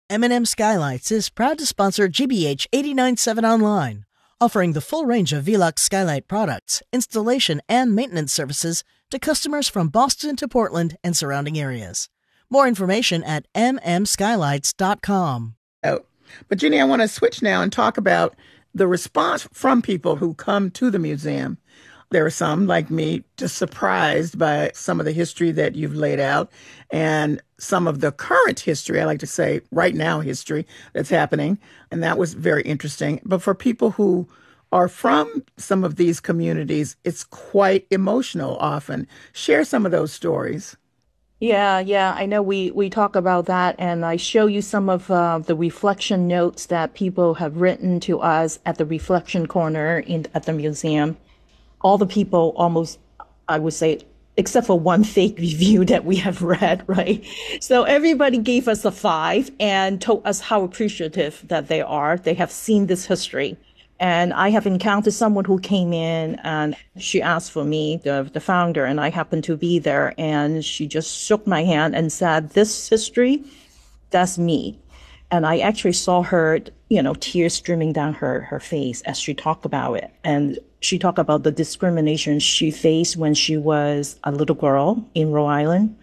M&M Skylights is proud to sponsor GBH 89.7 Online, offering the full range of Velux Skylight products, installation, and maintenance services to customers from Boston to Portland and surrounding areas. More information at mmskylights.com. Oh, but Jenny, I want to switch now and talk about the response from people who come to the museum. There are some, like me, just surprised by some of the history that you've laid out and some of the current history, I like to say right now history that's happening. And that was very interesting. But for people who are from some of these communities, it's quite emotional often. Share some of those stories. Yeah, I know we talk about that, and I show you some of the reflection notes that people have written to us at the reflection corner at the museum. All the people almost, I would say, except for one fake review that we have read, right? So everybody gave us a 5 and told us how appreciative that they are. They have seen this history. And I have encountered someone who came in and she asked for me, the founder, and I happened to be there. And she just shook my hand and said, "This history, that's me." And I actually saw her, tears streaming down her face as she talked about it. And she talked about the discrimination she faced when she was a little girl in Rhode Island.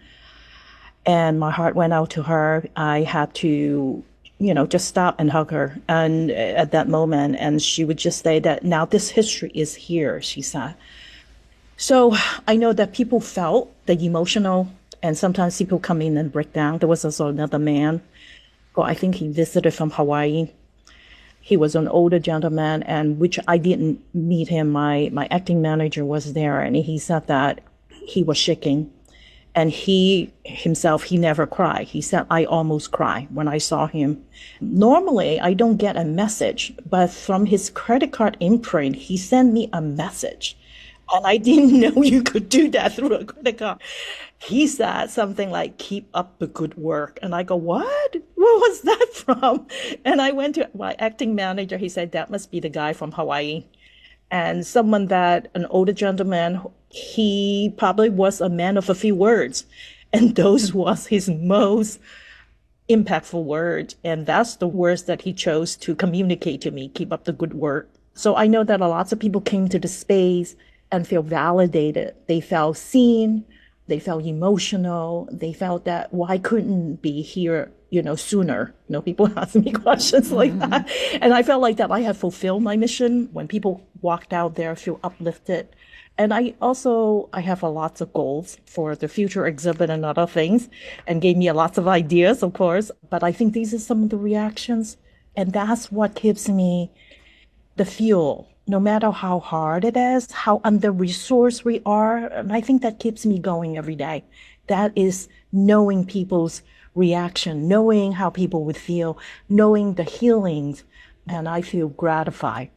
And my heart went out to her. I had to, just stop and hug her. And at that moment, and she would just say that now this history is here, she said. So I know that people felt the emotional, and sometimes people come in and break down. There was also another man. Well, I think he visited from Hawaii. He was an older gentleman, and which I didn't meet him. My acting manager was there, and he said that he was shaking. And he himself, he never cried. He said, "I almost cried when I saw him." Normally, I don't get a message, but from his credit card imprint, he sent me a message. And I didn't know you could do that through a credit card. He said something like, "Keep up the good work." And I go, "What? Where was that from?" And I went to my acting manager. He said, "That must be the guy from Hawaii." And an older gentleman, he probably was a man of a few words. And those was his most impactful words. And that's the words that he chose to communicate to me, "Keep up the good work." So I know that a lot of people came to the space and feel validated. They felt seen. They felt emotional. They felt that, why couldn't be here, sooner? People ask me questions like that. And I felt like that I had fulfilled my mission. When people walked out there, feel uplifted. And I have lots of goals for the future exhibit and other things, and gave me lots of ideas, of course. But I think these are some of the reactions. And that's what gives me the fuel. No matter how hard it is, how under-resourced we are, and I think that keeps me going every day. That is knowing people's reaction, knowing how people would feel, knowing the healings, and I feel gratified.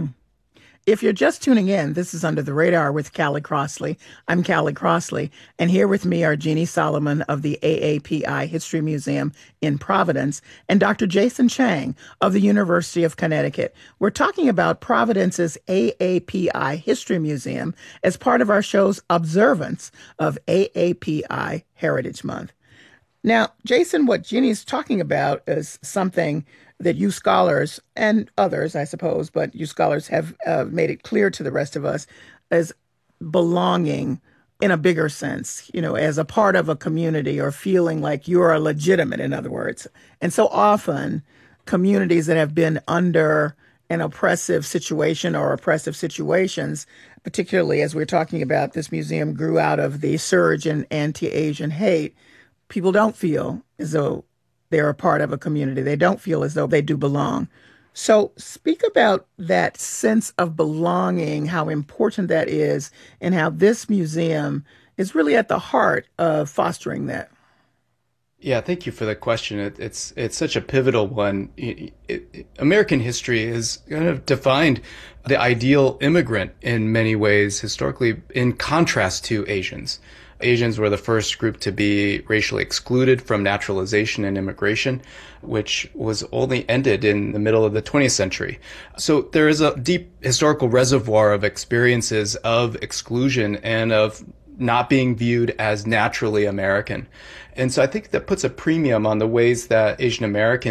If you're just tuning in, this is Under the Radar with Callie Crossley. I'm Callie Crossley, and here with me are Jeannie Solomon of the AAPI History Museum in Providence and Dr. Jason Chang of the University of Connecticut. We're talking about Providence's AAPI History Museum as part of our show's observance of AAPI Heritage Month. Now, Jason, what Jeannie's talking about is something that you scholars and others, I suppose, but you scholars have made it clear to the rest of us as belonging in a bigger sense, as a part of a community or feeling like you are legitimate, in other words. And so often communities that have been under an oppressive situation or oppressive situations, particularly as we're talking about, this museum grew out of the surge in anti-Asian hate, people don't feel as though they're a part of a community. They don't feel as though they do belong. So speak about that sense of belonging, how important that is, and how this museum is really at the heart of fostering that. Yeah, thank you for the question. It's such a pivotal one. American history has kind of defined the ideal immigrant in many ways, historically, in contrast to Asians. Asians were the first group to be racially excluded from naturalization and immigration, which was only ended in the middle of the 20th century. So there is a deep historical reservoir of experiences of exclusion and of not being viewed as naturally American. And so I think that puts a premium on the ways that Asian Americans